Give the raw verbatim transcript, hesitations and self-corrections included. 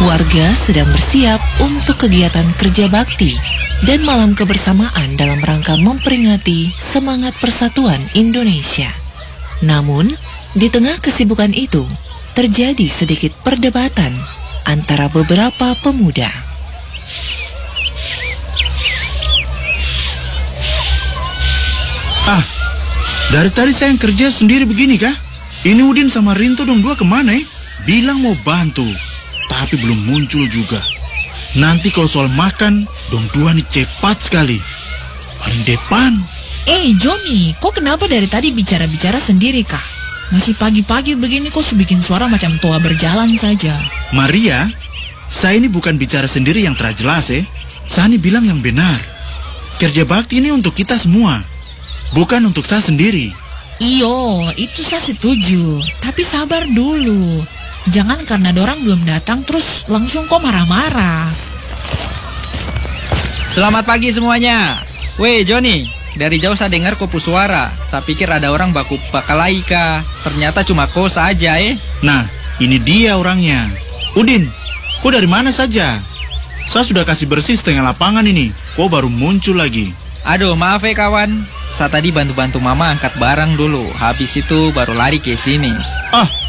Warga sedang bersiap untuk kegiatan kerja bakti dan malam kebersamaan dalam rangka memperingati semangat persatuan Indonesia. Namun, di tengah kesibukan itu, terjadi sedikit perdebatan antara beberapa pemuda. Ah, dari tadi saya yang kerja sendiri begini kah? Ini Udin sama Rinto dong dua kemana ya? Bilang mau bantu, tapi belum muncul juga. Nanti kalau soal makan, dong dua nih cepat sekali. Paling depan. Eh, Johnny, kok kenapa dari tadi bicara-bicara sendiri kah? Masih pagi-pagi begini kok bikin suara macam tua berjalan saja. Maria, saya ini bukan bicara sendiri yang terjelas ya. Saya ini bilang yang benar. Kerja bakti ini untuk kita semua, bukan untuk saya sendiri. Iyo, itu saya setuju. Tapi sabar dulu. Jangan karena dorang belum datang terus langsung kok marah-marah. Selamat pagi semuanya. Weh Johnny, dari jauh saya dengar kopu suara. Saya pikir ada orang baku pakalai kah. Ternyata cuma kau saja eh. Nah, ini dia orangnya. Udin, kau dari mana saja? Saya sudah kasih bersih setengah lapangan ini. Kau baru muncul lagi. Aduh, maaf ya kawan. Saya tadi bantu-bantu mama angkat barang dulu. Habis itu baru lari ke sini. Ah,